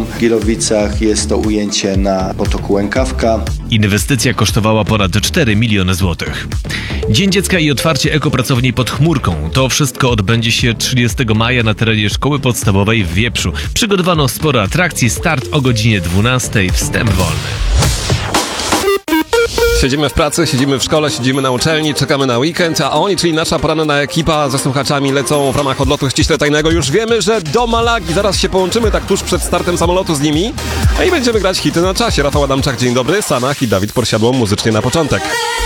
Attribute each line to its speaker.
Speaker 1: Górą. W Gilowicach jest to ujęcie na potoku Łękawka.
Speaker 2: Inwestycja kosztowała ponad 4 miliony złotych. Dzień Dziecka i otwarcie ekopracowni pod Chmurką. To wszystko odbędzie się 30 maja na terenie Szkoły Podstawowej w Wieprzu. Przygotowano sporo atrakcji, start o godzinie 12, wstęp wolny.
Speaker 3: Siedzimy w pracy, siedzimy w szkole, siedzimy na uczelni, czekamy na weekend, a oni, czyli nasza poranna ekipa ze słuchaczami lecą w ramach odlotu ściśle tajnego. Już wiemy, że do Malagi zaraz się połączymy tak tuż przed startem samolotu z nimi i będziemy grać hity na czasie. Rafał Adamczak, dzień dobry, Sanach i Dawid Porsiadło muzycznie na początek.